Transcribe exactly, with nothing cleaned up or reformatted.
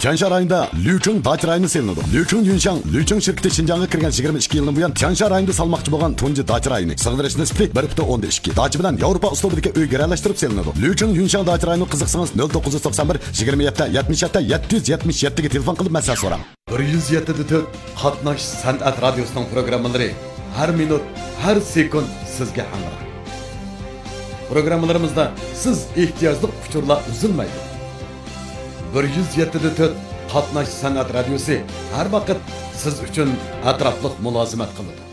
Tianshan rayonida Liuchun dacha rayoni selinadi. Liuchun Yunshang, Liuchun shirkati Xinjiangga kirgan yigirma ikki yildan buyon Tianshan rayonida salmoqchi bo'lgan tunji dacha rayoni. Sig'dirish nisbi bir butun o'nda ikki. Dacha bilan Yevropa uslubidagi uy garalashtirib selinadi. Liuchun Yunshang dacha rayoni qiziqsangiz nol to'qqiz yuz to'qson bir yigirma yetti yetmish yetti yetti yuz yetmish yetti ga telefon qilib masala so'rang. bir yuz yetti nuqta to'rt Qatnash san'at radiosining programmalari har minut, har sekund sizga hamroh. Programmalarimizda siz ehtiyojli uchurlar uzilmaydi. bir yuz yetti nuqta to'rt Qatnash san'at radiosi har vaqt siz uchun atrofliq mulozimat qiladi.